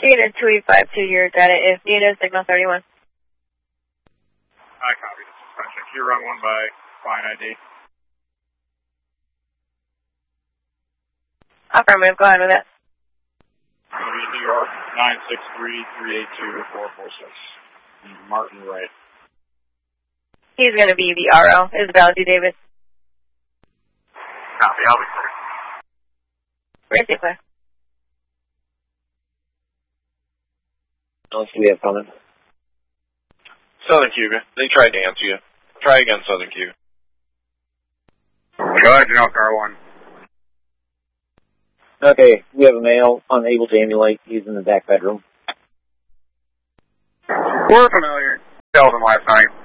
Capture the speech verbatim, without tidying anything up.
Unit two eight five two, your data is needed, signal thirty-one. I copy this dispatcher. Can you run one by fine I D? Affirmative, go ahead with it. New York, nine six three, three eight two, four four six. Martin Wright. He's going to be the R O. Isabella D. Davis. Copy, I'll be clear. Very clear. Let's see we have coming. Southern Cuba. They tried to answer you. Try again, Southern Cuba. Go ahead, Janelle Car one. Okay, we have a male unable to emulate. He's in the back bedroom. We're familiar. Killed him last night.